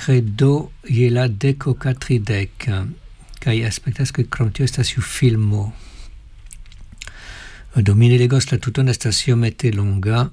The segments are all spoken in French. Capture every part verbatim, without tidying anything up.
credo iela decoca tridec, kai aspectas que krom tio estas iu filmo. Do mi ne legos la tuton, estas iomete longa.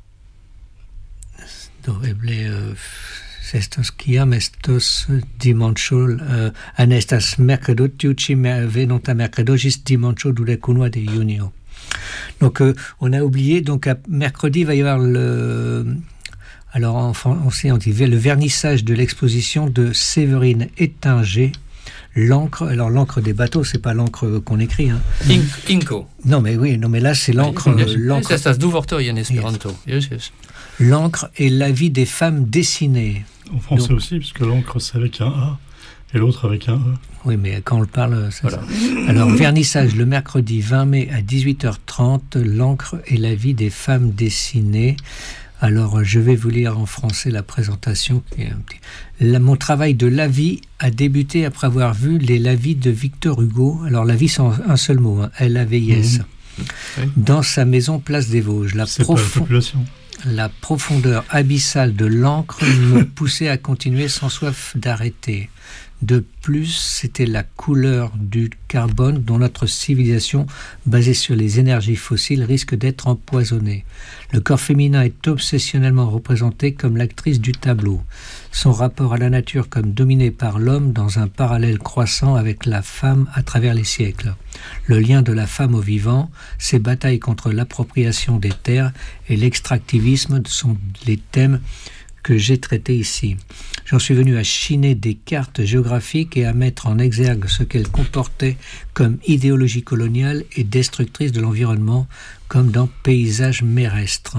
Do eble uh, estos kiam estos dimanĉo, uh, an estas mercredo, tiu ĉi venonta mercredo ĝis dimanĉo dudek unua de junio. Donc euh, on a oublié, donc à mercredi il va y avoir le alors en français on dit le vernissage de l'exposition de Séverine Ettinger. L'encre, alors l'encre des bateaux, c'est pas l'encre qu'on écrit. Hein. In- Inco. Non, mais oui, non, mais là c'est l'encre. Oui, euh, l'encre. C'est ça, d'ouverture en espéranto. Yes. Yes, yes. L'encre et la vie des femmes dessinées. En français Donc, aussi, puisque l'encre c'est avec un A et l'autre avec un E. Oui, mais quand on le parle, c'est Voilà. ça. Alors, vernissage le mercredi vingt mai à dix-huit heures trente, l'encre et la vie des femmes dessinées. Alors, je vais vous lire en français la présentation. Qui est un petit... la, mon travail de la vie a débuté après avoir vu les La vie de Victor Hugo. Alors, la vie sans un seul mot, hein, L A V I S. Mmh. Oui. Dans sa maison Place des Vosges. La, c'est profond... pas la population. La profondeur abyssale de l'encre me poussait à continuer sans soif d'arrêter. De plus, c'était la couleur du carbone dont notre civilisation, basée sur les énergies fossiles, risque d'être empoisonnée. Le corps féminin est obsessionnellement représenté comme l'actrice du tableau. Son rapport à la nature comme dominé par l'homme dans un parallèle croissant avec la femme à travers les siècles. Le lien de la femme au vivant, ses batailles contre l'appropriation des terres et l'extractivisme sont les thèmes que j'ai traité ici. J'en suis venu à chiner des cartes géographiques et à mettre en exergue ce qu'elles comportaient comme idéologie coloniale et destructrice de l'environnement, comme dans Paysages mérestres.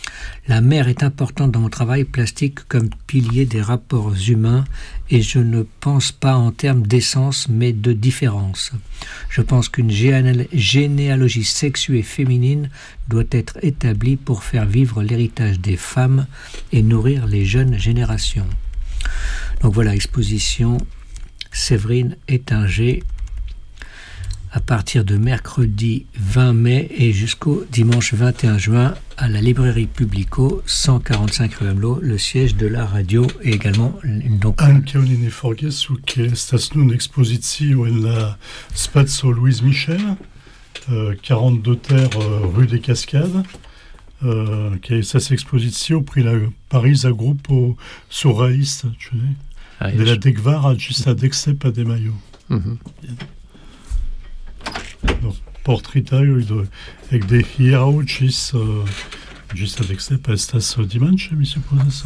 La mer est importante dans mon travail plastique comme pilier des rapports humains et je ne pense pas en termes d'essence mais de différence. Je pense qu'une généalogie sexuée féminine doit être établie pour faire vivre l'héritage des femmes et nourrir les jeunes générations. Donc voilà, exposition Séverine Ettinger à partir de mercredi vingt mai et jusqu'au dimanche vingt et un juin à la librairie Publico, cent quarante-cinq rue Hamelot, le siège de la radio et également donc anche oni ne forgesu che estas nun expositio en la Spazio Louise Michel, euh, quarante-deux terre euh, rue des Cascades, euh, che estas expositio pri la Parisa gruppo surrealista, cioè ah, de la Decvara ĝis la Dexepa de Majo. Mm-hmm. Portretaĵoj ek de hieraŭ ĝis ĝis la Dexepa estas dimanĉe, mi supozas,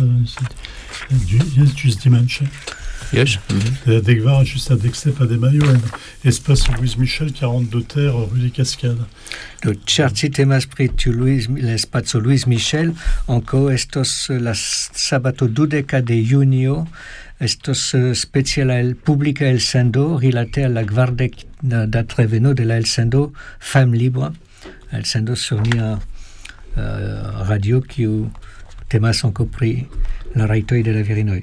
jes, ĝis dimanĉe. Yes. Mm-hmm. De la Decvara ĝis la Dexepa de Majo en espace Louise Michel, quarante-deux terre rue des Cascades. Do ĉar ci temas pri tiu Spazio Louise Michel, ankaŭ estos la sabato dudeka de junio estos speciala el publica elsendo rilate al la kvardek datreveno de la elsendo Femme Libre, elsendo sur nia uh, radio kiu temas ankaŭ pri la rajtoj de la virinoj.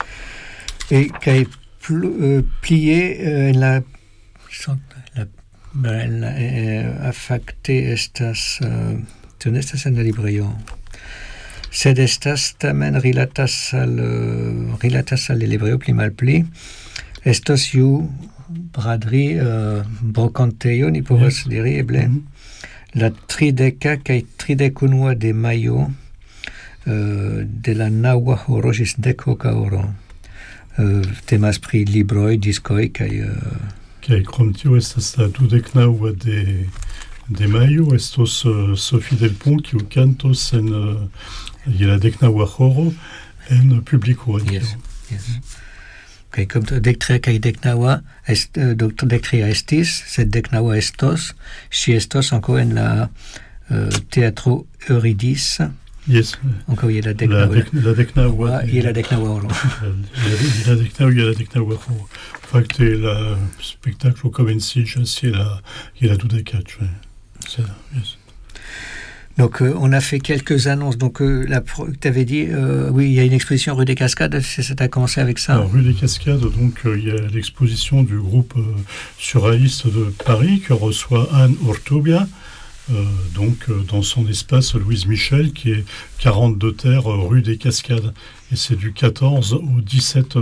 Et kaj pl, uh, plie uh, en la la la uh, afakte estas uh, tio ne estas en la librejo. Sed estas tamen rilatas al rilatas al libreo pli malpli. Estos iu braderie uh, brocantejo, ni povas yes. diri eble. Mm-hmm. La trideka kaj tridekunua de majo uh, de la naŭa horo ĝis dekoka horo. Uh, temas pri libroj, diskoj kaj uh, kaj krom tio estas la dudeknaŭa de de majo estos uh, Sophie Delpont kiu kantos en uh, je la deknaŭa horo en Publico. Yes, yes. Kaj kom dektria kaj deknaŭa est doktor dektria estis, sed deknaŭa estos, ŝi estos ankaŭ en la uh, Teatro Eurydice. Yes. Ankaŭ je la deknaŭa. La deknaŭa. Je la deknaŭa horo. La deknaŭa je la deknaŭa horo. Fakte la spektaklo komenciĝas je la je la dudeka. C'est ça, yes. Donc euh, on a fait quelques annonces. Donc euh, la tu avais dit euh, oui, il y a une exposition rue des Cascades, c'est ça, tu as commencé avec ça. Alors, rue des Cascades, donc il euh, y a l'exposition du groupe euh, surréaliste de Paris que reçoit Anne Urtubia. Euh, donc euh, dans son espace Louise Michel qui est quarante-deux terre euh, rue des Cascades et c'est du quatorze au dix-sept